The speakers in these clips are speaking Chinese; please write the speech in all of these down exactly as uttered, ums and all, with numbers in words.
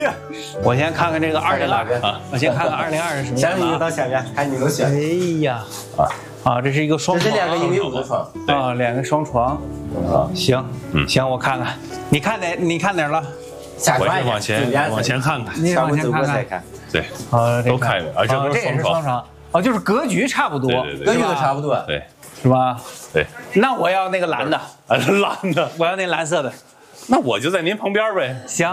我先看看这个二零二啊，我先看看二零二是什么下面样的啊。 就到下面，看你能选。 哎呀，啊啊，这是一个双床， 这是两个一米五的床啊，两个双床。啊，行，嗯，行，我看看，你看哪？你看哪儿了？ 下我是往前往前看看， 你往前看看。 看。 对， 啊， 都看，而且都这也是双床。哦，就是格局差不多， 格局都差不多， 对， 是吧？ 对。 那我要那个蓝的， 啊，蓝的， 我要那蓝色的。 那我就在您旁边呗。 行。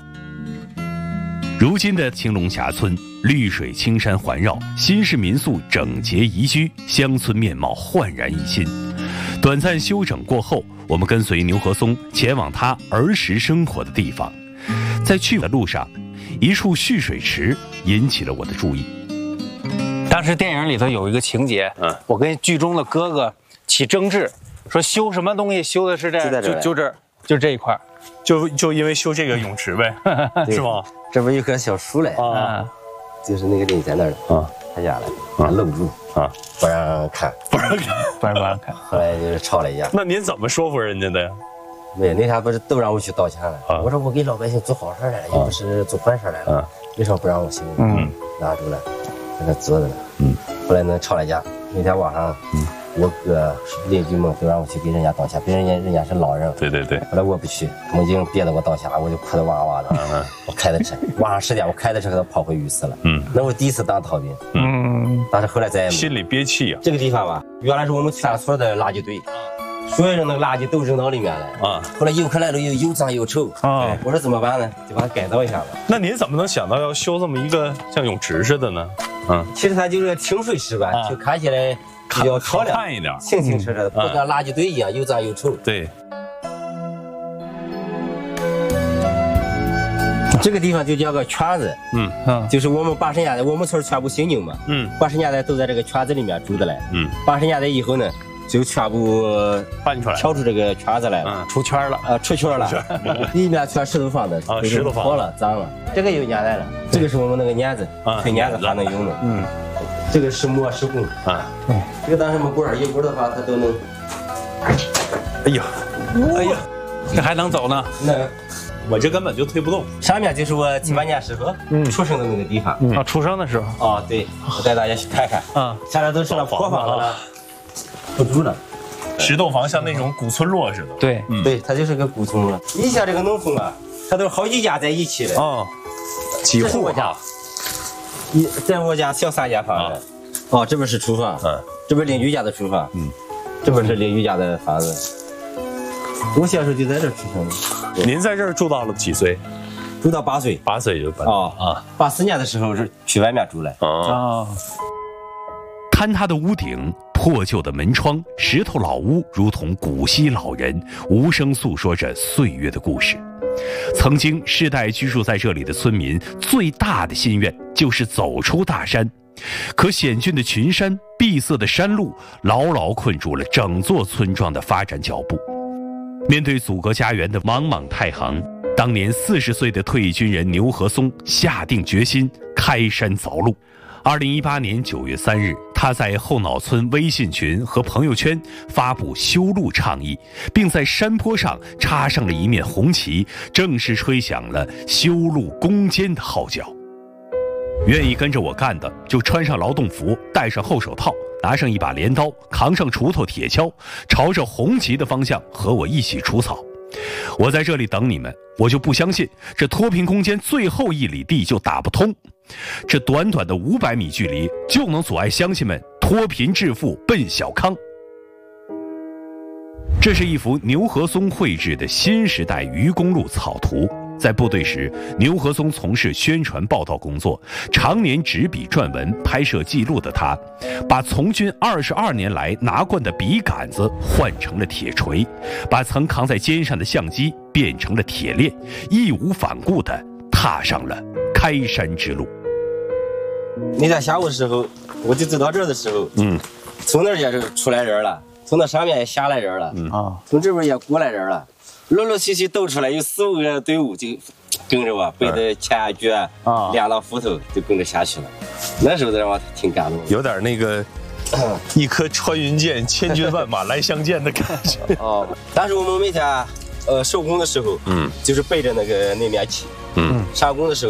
如今的青龙峡村，绿水青山环绕，新式民宿整洁宜居，乡村面貌焕然一新。短暂休整过后，我们跟随牛和松前往他儿时生活的地方。在去的路上，一处蓄水池引起了我的注意。 当时电影里头有一个情节，嗯，我跟剧中的哥哥起争执，说修什么东西，修的是这，就就这，就这一块， 就就因为修这个泳池呗，是吗？ 这不有棵小树嘞啊，就是那个人在那儿啊，他家嘞，他愣住啊，不让看， 不让看， 不让不让看， 后来就吵了一架。 那您怎么说服人家的呀？ 没，那天不是都让我去道歉了？我说我给老百姓做好事来了，又不是做坏事来了，为啥不让我行？嗯，拿住了，在那坐着呢。嗯，后来呢吵了一架。那天晚上，嗯，我哥邻居们都让我去给人家道歉，别人家人家是老人。 对对对。后来我不去，他们已经憋得我道歉了，我就哭得哇哇的。嗯，我开的车，晚上十点我开的车给他跑回浴室了。嗯，那我第一次当逃兵。嗯，但是后来再也没。 心里憋气呀。 这个地方吧，原来是我们全村的垃圾堆。所有人那个垃圾都扔到里面来啊！后来游客来了又又脏又臭啊！我说怎么办呢？就把它改造一下吧。 那您怎么能想到要修这么一个像泳池似的呢？ 嗯，其实它就是个清水池吧，就看起来比较漂亮一点， 清清澈澈的，不跟垃圾堆一样又脏又臭。 对。 这个地方就叫个圈子，嗯嗯，就是我们八十年代我们村全部姓牛嘛，嗯，八十年代都在这个圈子里面住的来，嗯，八十年代以后呢。就全部搬出来， 跳出这个圈子来了， 嗯，出圈了， 啊，出圈了，里面全石头房子， 啊，石头房破了，脏了。这个有年代了，这个是我们那个镊子，推镊子还能用的，嗯，这个是磨石工啊，这个当什么棍儿，一棍的话它都能。 哎呀，哎呀， 这还能走呢？ 那我这根本就推不动。 上面就是我几万年时候出生的那个地方啊，出生的时候啊，对，我带大家去看看啊，现在都成了破房子了。不住了， 石头房像那种古村落似的。 对， 嗯、对，它就是个古村落。以前这个农村啊，它都是好几家在一起的。哦， 几户家？ 一在我家小三间房子。哦，这边是厨房，嗯，这边邻居家的厨房，嗯，这边是邻居家的房子。我小时候就在这出生的。您在这儿住到了几岁？ 住到八岁。 八岁就搬。 哦啊，八四年的时候是去外面住了。 哦。坍塌的屋顶，破旧的门窗，石头老屋如同古稀老人，无声诉说着岁月的故事。曾经世代居住在这里的村民最大的心愿就是走出大山，可险峻的群山，闭塞的山路牢牢困住了整座村庄的发展脚步。面对阻隔家园的茫茫太行，当年四十岁的退役军人牛和松下定决心开山凿路。二零一八年九月三日，他在后脑村微信群和朋友圈发布修路倡议，并在山坡上插上了一面红旗，正式吹响了修路攻坚的号角。愿意跟着我干的，就穿上劳动服，戴上厚手套，拿上一把镰刀，扛上锄头、铁锹，朝着红旗的方向和我一起除草。我在这里等你们，我就不相信这脱贫攻坚最后一里地就打不通。这短短的五百米距离就能阻碍乡亲们脱贫致富奔小康。这是一幅牛和松绘制的新时代愚公路草图。在部队时，牛和松从事宣传报道工作，常年执笔撰文、拍摄记录的他，把从军二十二年来拿惯的笔杆子换成了铁锤，把曾扛在肩上的相机变成了铁链，义无反顾地踏上了开山之路。 那天下午的时候，我就走到这儿的时候，嗯，从那儿也是出来人了，从那上面也下来人了，嗯啊，从这边也过来人了。陆陆续续都出来，有四五个队伍就跟着我，背着前脚啊，两道斧头就跟着下去了。那时候让我挺感动， 有点那个一颗穿云箭，千军万马来相见的感觉。 哦，但是我们每天呃收工的时候，嗯，就是背着那个那面旗，嗯，上工的时候。